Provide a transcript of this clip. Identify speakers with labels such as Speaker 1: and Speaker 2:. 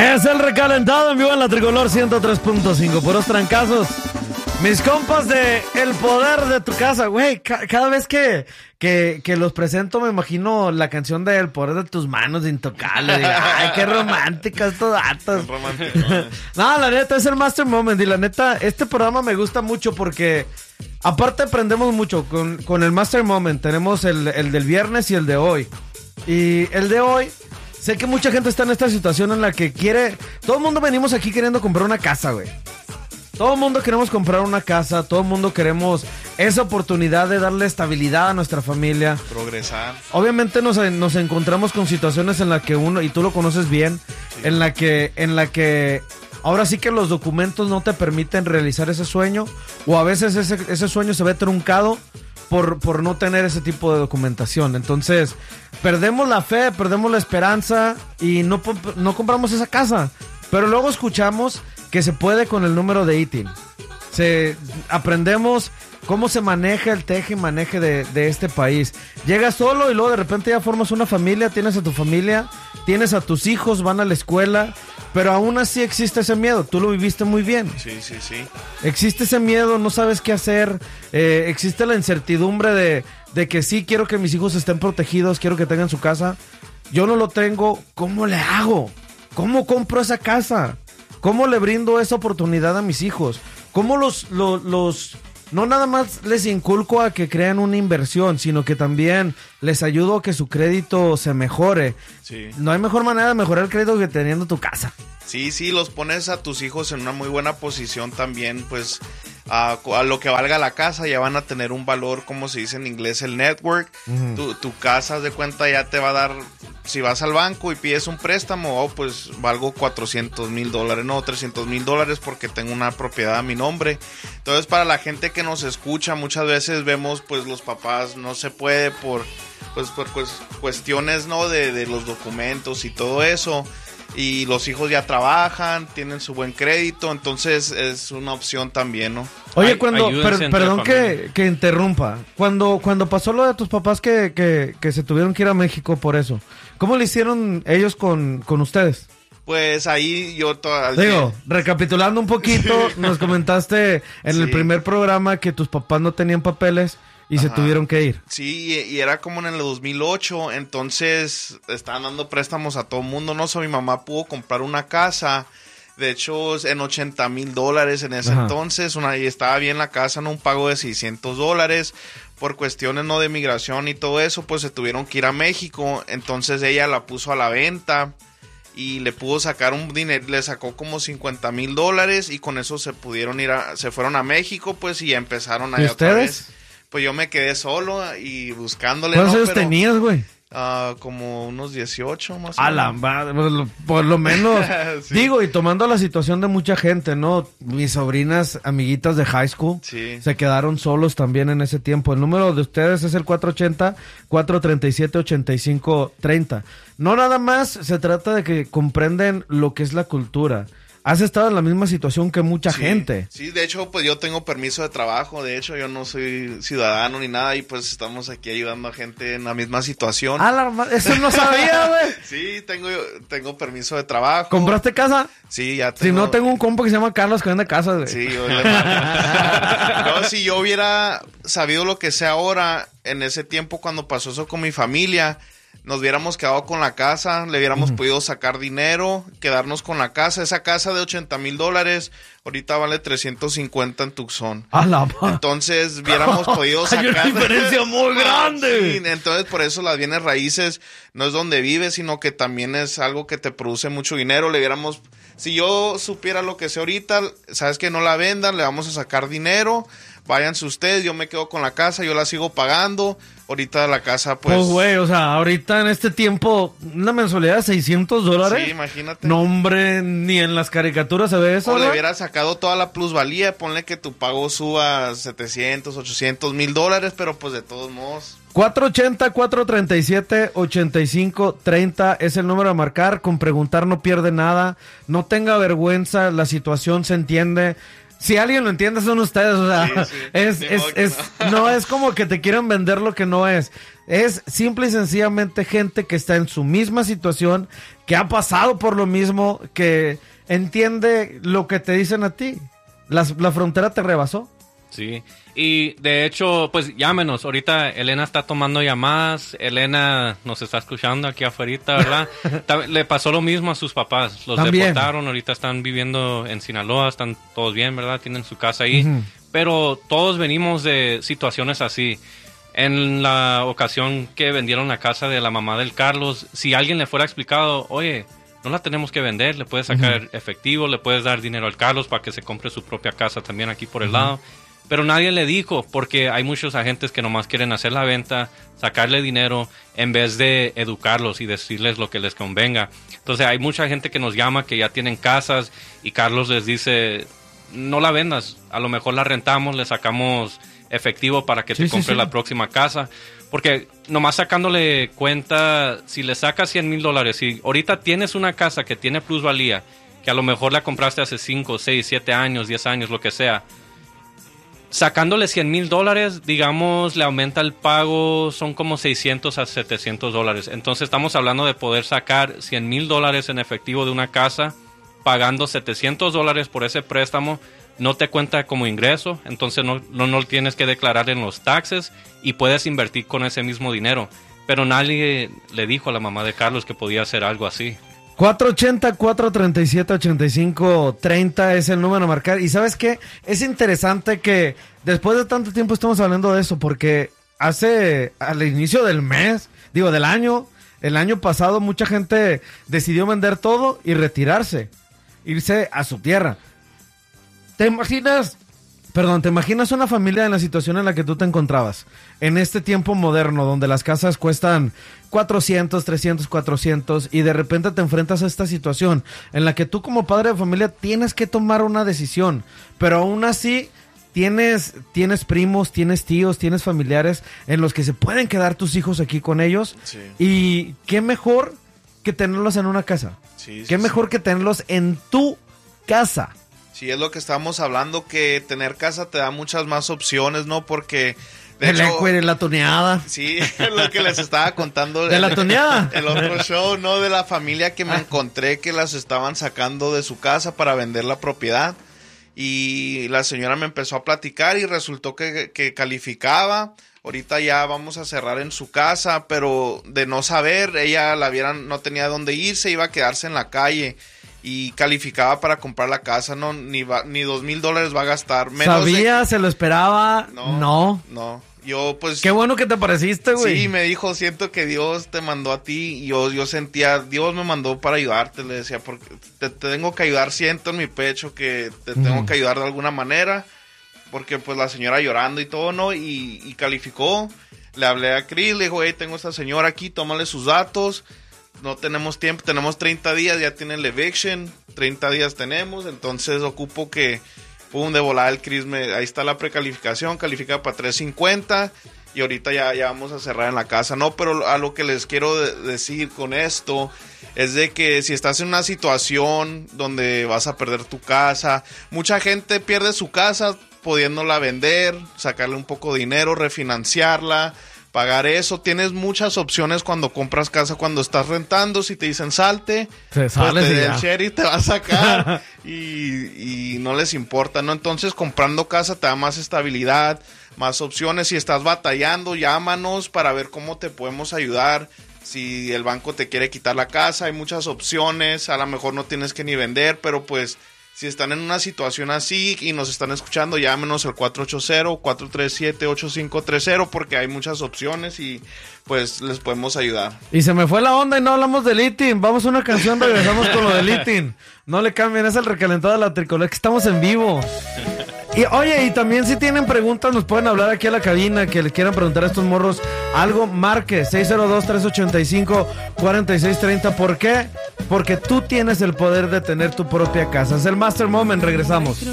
Speaker 1: Es el recalentado en vivo en la Tricolor 103.5. Puros trancazos. Mis compas de El Poder de Tu Casa, güey. Cada vez que los presento me imagino la canción de El Poder de Tus Manos de Intocable. Ay, qué romántico estos datos. No, la neta es el Master Moment. Y la neta, este programa me gusta mucho porque aparte aprendemos mucho con el Master Moment. Tenemos el del viernes y el de hoy. Y el de hoy, sé que mucha gente está en esta situación en la que quiere... Todo el mundo venimos aquí queriendo comprar una casa, güey. Todo el mundo queremos comprar una casa, todo el mundo queremos esa oportunidad de darle estabilidad a nuestra familia.
Speaker 2: Progresar.
Speaker 1: Obviamente nos encontramos con situaciones en las que uno, y tú lo conoces bien, sí, en la que ahora sí que los documentos no te permiten realizar ese sueño, o a veces ese sueño se ve truncado por no tener ese tipo de documentación. Entonces, perdemos la fe, perdemos la esperanza y no compramos esa casa. Pero luego escuchamos que se puede con el número de ITIN. Aprendemos cómo se maneja el teje y maneje de este país. Llegas solo y luego de repente ya formas una familia, tienes a tu familia, tienes a tus hijos, van a la escuela, pero aún así existe ese miedo. Tú lo viviste muy bien.
Speaker 2: Sí.
Speaker 1: Existe ese miedo, no sabes qué hacer, existe la incertidumbre de que sí, quiero que mis hijos estén protegidos, quiero que tengan su casa. Yo no lo tengo, ¿cómo le hago? ¿Cómo compro esa casa? ¿Cómo le brindo esa oportunidad a mis hijos? ¿Cómo no nada más les inculco a que crean una inversión, sino que también les ayudo a que su crédito se mejore?
Speaker 2: Sí.
Speaker 1: No hay mejor manera de mejorar el crédito que teniendo tu casa.
Speaker 2: Sí, los pones a tus hijos en una muy buena posición también, pues a lo que valga la casa ya van a tener un valor, como se dice en inglés, el network. Uh-huh. Tu casa de cuenta ya te va a dar, si vas al banco y pides un préstamo, pues valgo $400,000, no, $300,000 porque tengo una propiedad a mi nombre. Entonces, para la gente que nos escucha, muchas veces vemos, pues los papás no se puede por cuestiones, ¿no? De los documentos y todo eso. Y los hijos ya trabajan, tienen su buen crédito, entonces es una opción también, ¿no?
Speaker 1: Oye, perdón que interrumpa. Cuando pasó lo de tus papás que se tuvieron que ir a México por eso, ¿cómo le hicieron ellos con ustedes?
Speaker 2: Pues ahí yo...
Speaker 1: recapitulando un poquito, nos comentaste en el primer programa que tus papás no tenían papeles y se tuvieron que ir.
Speaker 2: Sí, y era como en el 2008, entonces estaban dando préstamos a todo el mundo, ¿no? Mi mamá pudo comprar una casa, de hecho en $80,000 en ese entonces, y estaba bien la casa, ¿no? Un pago de $600, por cuestiones, ¿no? De migración y todo eso, pues se tuvieron que ir a México, entonces ella la puso a la venta y le pudo sacar un dinero, le sacó como $50,000 y con eso se fueron a México, pues, y ya empezaron allá otra vez. Pues yo me quedé solo y buscándole.
Speaker 1: ¿Cuántos años tenías, güey?
Speaker 2: Como unos 18 más o menos.
Speaker 1: A la madre, por lo menos. Sí. Digo, y tomando la situación de mucha gente, ¿no? Mis sobrinas, amiguitas de high school, se quedaron solos también en ese tiempo. El número de ustedes es el 480-437-8530. No nada más se trata de que comprenden lo que es la cultura. Has estado en la misma situación que mucha gente.
Speaker 2: Sí, de hecho, pues yo tengo permiso de trabajo. De hecho, yo no soy ciudadano ni nada. Y pues estamos aquí ayudando a gente en la misma situación.
Speaker 1: Eso no sabía, güey.
Speaker 2: Sí, tengo permiso de trabajo.
Speaker 1: ¿Compraste casa?
Speaker 2: Sí, ya tengo.
Speaker 1: Si no, tengo un compa que se llama Carlos que vende casas, güey.
Speaker 2: Sí, yo le mando. No, si yo hubiera sabido lo que sé ahora, en ese tiempo cuando pasó eso con mi familia, nos hubiéramos quedado con la casa, le hubiéramos podido sacar dinero, quedarnos con la casa. Esa casa de $80,000 ahorita vale 350 en Tucson. Entonces hubiéramos podido sacar.
Speaker 1: Hay una diferencia muy grande.
Speaker 2: Sí, entonces por eso las bienes raíces no es donde vives, sino que también es algo que te produce mucho dinero. Si yo supiera lo que sé ahorita, sabes que no la vendan, le vamos a sacar dinero. Váyanse ustedes, yo me quedo con la casa, yo la sigo pagando. Ahorita la casa, pues...
Speaker 1: Pues, güey, o sea, ahorita en este tiempo, una mensualidad de $600.
Speaker 2: Sí, imagínate.
Speaker 1: No, hombre, ni en las caricaturas se ve eso,
Speaker 2: O
Speaker 1: ¿no?
Speaker 2: le hubieras sacado toda la plusvalía, ponle que tu pago suba $700, $800,000, pero pues de todos modos...
Speaker 1: 480-437-8530 es el número a marcar. Con preguntar no pierde nada. No tenga vergüenza, la situación se entiende. Si alguien lo entiende, son ustedes, o sea,
Speaker 2: sí,
Speaker 1: no es como que te quieran vender lo que no es. Es simple y sencillamente gente que está en su misma situación, que ha pasado por lo mismo, que entiende lo que te dicen a ti. La frontera te rebasó.
Speaker 3: Sí, y de hecho, pues llámenos. Ahorita Elena está tomando llamadas. Elena nos está escuchando aquí afuera, ¿verdad? Le pasó lo mismo a sus papás. Los deportaron, ahorita están viviendo en Sinaloa, están todos bien, ¿verdad? Tienen su casa ahí. Uh-huh. Pero todos venimos de situaciones así. En la ocasión que vendieron la casa de la mamá del Carlos, si alguien le fuera explicado, oye, no la tenemos que vender, le puedes sacar efectivo, le puedes dar dinero al Carlos para que se compre su propia casa también aquí por el lado. Pero nadie le dijo, porque hay muchos agentes que nomás quieren hacer la venta, sacarle dinero, en vez de educarlos y decirles lo que les convenga. Entonces hay mucha gente que nos llama que ya tienen casas y Carlos les dice, no la vendas, a lo mejor la rentamos, le sacamos efectivo para que te compre la próxima casa. Porque nomás sacándole cuenta, si le sacas $100,000, si ahorita tienes una casa que tiene plusvalía, que a lo mejor la compraste hace 5, 6, 7 años, 10 años, lo que sea, sacándole $100,000, digamos, le aumenta el pago, son como $600 a $700. Entonces estamos hablando de poder sacar $100,000 en efectivo de una casa, pagando $700 por ese préstamo. No te cuenta como ingreso, entonces no tienes que declarar en los taxes y puedes invertir con ese mismo dinero. Pero nadie le dijo a la mamá de Carlos que podía hacer algo así.
Speaker 1: 480-437-8530 es el número a marcar. Y ¿sabes qué? Es interesante que después de tanto tiempo estamos hablando de eso, porque al inicio del mes, del año, el año pasado, mucha gente decidió vender todo y retirarse, irse a su tierra. ¿Te imaginas una familia en la situación en la que tú te encontrabas? En este tiempo moderno, donde las casas cuestan 400, 300, 400, y de repente te enfrentas a esta situación en la que tú como padre de familia tienes que tomar una decisión, pero aún así tienes primos, tienes tíos, tienes familiares en los que se pueden quedar tus hijos aquí con ellos. Sí. Y qué mejor que tenerlos en una casa. Qué mejor que tenerlos en tu casa.
Speaker 2: Sí, es lo que estábamos hablando, que tener casa te da muchas más opciones, ¿no? Porque
Speaker 1: la tuneada.
Speaker 2: Sí, es lo que les estaba contando.
Speaker 1: ¿De la tuneada?
Speaker 2: El otro show, ¿no? De la familia que me encontré que las estaban sacando de su casa para vender la propiedad. Y la señora me empezó a platicar y resultó que calificaba. Ahorita ya vamos a cerrar en su casa, pero de no saber, ella no tenía dónde irse, iba a quedarse en la calle. Y calificaba para comprar la casa, no, ni $2,000 va a gastar.
Speaker 1: ¿Sabía? ¿Se lo esperaba? No.
Speaker 2: Yo, pues...
Speaker 1: Qué bueno que te pareciste, güey.
Speaker 2: Sí, me dijo, siento que Dios te mandó a ti. Y yo sentía, Dios me mandó para ayudarte, le decía, porque te tengo que ayudar, siento en mi pecho que te tengo que ayudar de alguna manera. Porque pues la señora llorando y todo, ¿no? Y calificó. Le hablé a Chris, le dijo, hey, tengo a esta señora aquí, tómale sus datos. No tenemos tiempo, tenemos 30 días, ya tiene el eviction, 30 días tenemos, entonces ocupo que, de volada el Chris, ahí está la precalificación, califica para 350 y ahorita ya vamos a cerrar en la casa, ¿no? Pero a lo que les quiero decir con esto es de que si estás en una situación donde vas a perder tu casa, mucha gente pierde su casa pudiéndola vender, sacarle un poco de dinero, refinanciarla, pagar eso. Tienes muchas opciones cuando compras casa, cuando estás rentando. Si te dicen salte, pues el sheriff te va a sacar y no les importa, ¿no? Entonces comprando casa te da más estabilidad, más opciones. Si estás batallando, llámanos para ver cómo te podemos ayudar. Si el banco te quiere quitar la casa, hay muchas opciones. A lo mejor no tienes que ni vender, pero pues si están en una situación así y nos están escuchando, llámenos al 480-437-8530 porque hay muchas opciones y pues les podemos ayudar.
Speaker 1: Y se me fue la onda y no hablamos del ITIN. Vamos a una canción, regresamos con lo del ITIN. No le cambien, es el recalentado de la tricolor, que estamos en vivo. Y oye, y también si tienen preguntas nos pueden hablar aquí a la cabina, que le quieran preguntar a estos morros algo, marque 602-385-4630. ¿Por qué? Porque tú tienes el poder de tener tu propia casa. Es el Master Moment, regresamos.